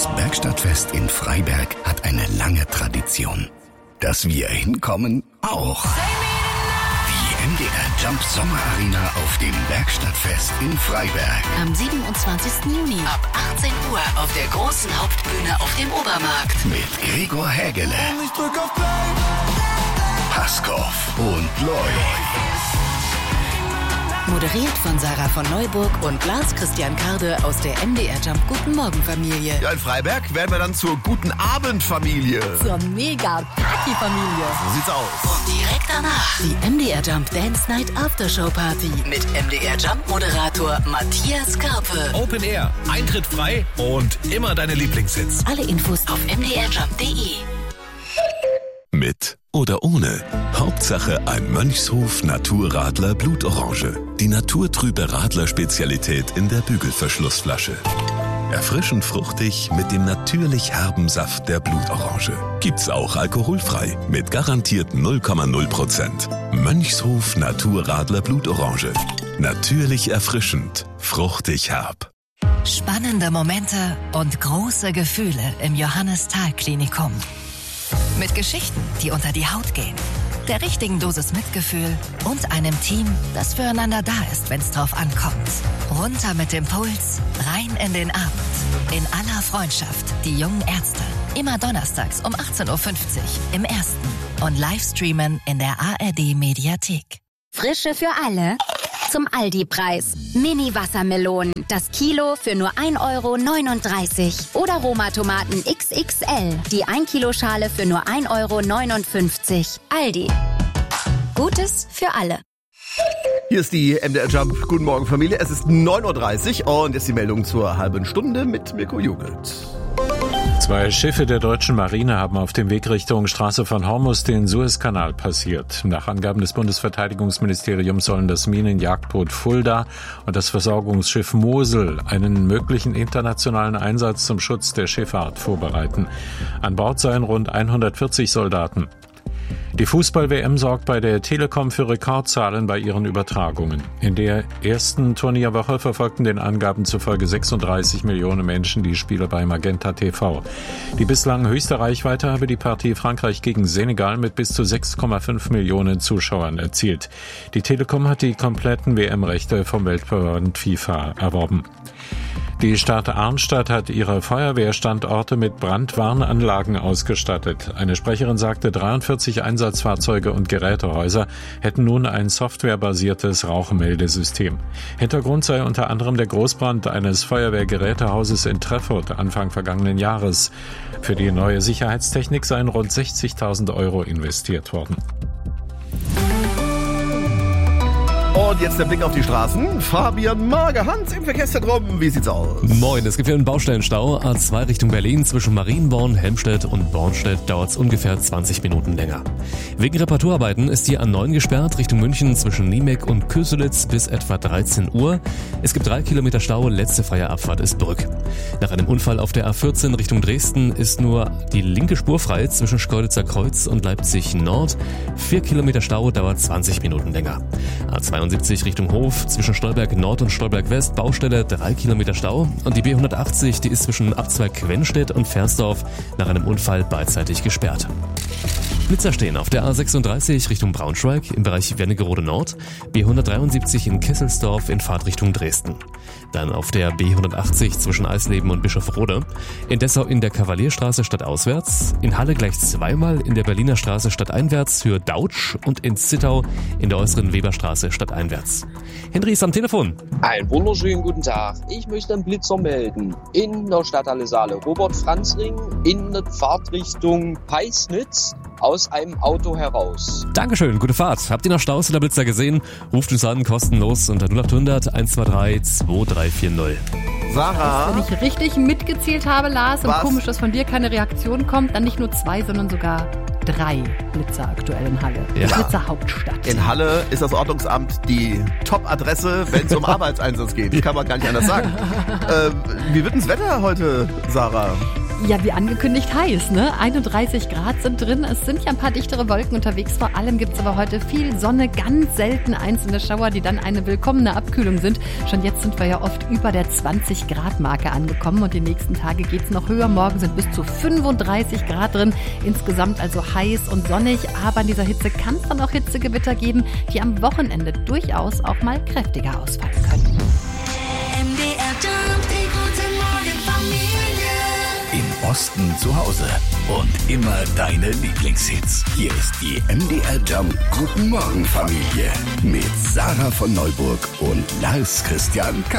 Das Bergstadtfest in Freiberg hat eine lange Tradition. Dass wir hinkommen, auch. Die MDR Jump Sommerarena auf dem Bergstadtfest in Freiberg. Am 27. Juni ab 18 Uhr auf der großen Hauptbühne auf dem Obermarkt. Mit Gregor Hägele, Paskow und Loy. Moderiert von Sarah von Neuburg und Lars Christian Karde aus der MDR Jump Guten Morgen Familie. Ja, in Freiberg werden wir dann zur Guten Abend Familie. Zur Mega-Party-Familie. So sieht's aus. Und direkt danach die MDR Jump Dance Night Aftershow Party mit MDR Jump Moderator Matthias Karpe. Open Air, Eintritt frei und immer deine Lieblingshits. Alle Infos auf mdrjump.de. Mit oder ohne. Hauptsache ein Mönchshof Naturradler Blutorange. Die naturtrübe Radler-Spezialität in der Bügelverschlussflasche. Erfrischend fruchtig mit dem natürlich herben Saft der Blutorange. Gibt's auch alkoholfrei mit garantiert 0,0%. Mönchshof Naturradler Blutorange. Natürlich erfrischend, fruchtig herb. Spannende Momente und große Gefühle im Johannes-Thal-Klinikum. Mit Geschichten, die unter die Haut gehen, der richtigen Dosis Mitgefühl und einem Team, das füreinander da ist, wenn's drauf ankommt. Runter mit dem Puls, rein in den Abend. In aller Freundschaft, die jungen Ärzte. Immer donnerstags um 18.50 Uhr im Ersten und livestreamen in der ARD-Mediathek. Frische für alle. Zum Aldi-Preis. Mini-Wassermelonen. Das Kilo für nur 1,39 € Oder Roma-Tomaten XXL. Die 1-Kilo-Schale für nur 1,59 €. Aldi. Gutes für alle. Hier ist die MDR Jump Guten Morgen Familie. Es ist 9.30 Uhr und ist die Meldung zur halben Stunde mit Mirko Jugend. 2 Schiffe der deutschen Marine haben auf dem Weg Richtung Straße von Hormuz den Suezkanal passiert. Nach Angaben des Bundesverteidigungsministeriums sollen das Minenjagdboot Fulda und das Versorgungsschiff Mosel einen möglichen internationalen Einsatz zum Schutz der Schifffahrt vorbereiten. An Bord seien rund 140 Soldaten. Die Fußball-WM sorgt bei der Telekom für Rekordzahlen bei ihren Übertragungen. In der ersten Turnierwoche verfolgten den Angaben zufolge 36 Millionen Menschen die Spiele bei Magenta TV. Die bislang höchste Reichweite habe die Partie Frankreich gegen Senegal mit bis zu 6,5 Millionen Zuschauern erzielt. Die Telekom hat die kompletten WM-Rechte vom Weltverband FIFA erworben. Die Stadt Arnstadt hat ihre Feuerwehrstandorte mit Brandwarnanlagen ausgestattet. Eine Sprecherin sagte, 43 Einsatzfahrzeuge und Gerätehäuser hätten nun ein softwarebasiertes Rauchmeldesystem. Hintergrund sei unter anderem der Großbrand eines Feuerwehrgerätehauses in Treffurt Anfang vergangenen Jahres. Für die neue Sicherheitstechnik seien rund 60.000 € investiert worden. Und jetzt der Blick auf die Straßen. Fabian Mager, Hans im Verkehrszentrum. Wie sieht's aus? Moin, es gibt hier einen Baustellenstau. A2 Richtung Berlin zwischen Marienborn, Helmstedt und Bornstedt dauert es ungefähr 20 Minuten länger. Wegen Reparaturarbeiten ist die A9 gesperrt Richtung München zwischen Niemek und Köselitz bis etwa 13 Uhr. Es gibt 3 Kilometer Stau, letzte freie Abfahrt ist Brück. Nach einem Unfall auf der A14 Richtung Dresden ist nur die linke Spur frei zwischen Schkeuditzer Kreuz und Leipzig Nord. 4 Kilometer Stau dauert 20 Minuten länger. A72 Richtung Hof zwischen Stolberg Nord und Stolberg West, Baustelle 3 Kilometer Stau. Und die B180, die ist zwischen Abzweig Quennstedt und Versdorf nach einem Unfall beidseitig gesperrt. Blitzer stehen auf der A36 Richtung Braunschweig im Bereich Wernigerode Nord, B173 in Kesselsdorf in Fahrtrichtung Dresden. Dann auf der B180 zwischen Eisleben und Bischofrode, in Dessau in der Kavalierstraße stadtauswärts, in Halle gleich zweimal in der Berliner Straße stadteinwärts für Dautsch und in Zittau in der äußeren Weberstraße stadteinwärts. Henry ist am Telefon. Einen wunderschönen guten Tag. Ich möchte einen Blitzer melden. In der Stadthalle Saale Robert-Franz-Ring in der Fahrtrichtung Peisnitz aus einem Auto heraus. Dankeschön, gute Fahrt. Habt ihr noch Staus oder Blitzer gesehen? Ruft uns an, kostenlos unter 0800 123 2340. Sarah. Wenn ich richtig mitgezählt habe, Lars, und komisch, dass von dir keine Reaktion kommt, dann nicht nur 2, sondern sogar 3 Blitzer aktuell in Halle. Ja. Blitzerhauptstadt. In Halle ist das Ordnungsamt die Top-Adresse, wenn es um Arbeitseinsatz geht. Das kann man gar nicht anders sagen. Wie wird denn das Wetter heute, Sarah? Ja, wie angekündigt heiß, ne? 31 Grad sind drin. Es sind ja ein paar dichtere Wolken unterwegs. Vor allem gibt es aber heute viel Sonne, ganz selten einzelne Schauer, die dann eine willkommene Abkühlung sind. Schon jetzt sind wir ja oft über der 20-Grad-Marke angekommen und die nächsten Tage geht es noch höher. Morgen sind bis zu 35 Grad drin. Insgesamt also heiß und sonnig. Aber in dieser Hitze kann es dann auch Hitzegewitter geben, die am Wochenende durchaus auch mal kräftiger ausfallen können. MDR Jump, die gute Morgen Familie. Im Osten zu Hause und immer deine Lieblingshits. Hier ist die MDR Jump Guten Morgen Familie mit Sarah von Neuburg und Lars Christian K.